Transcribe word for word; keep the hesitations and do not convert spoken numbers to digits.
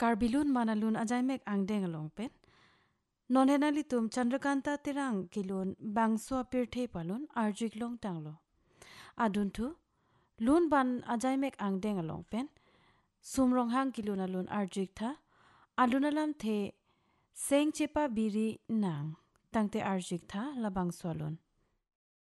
Karbilun manalun ajaimek angdeng along pen. Non henali tum Chandrakanta tirang kilun bangso pirte palun arjik long tanglo. Adun tu lun ban ajaimek angdeng along pen. Sumrong hang kilun alun arjik tha. Alun alam the seng cepa biri nang tangte arjik tha labang swalun.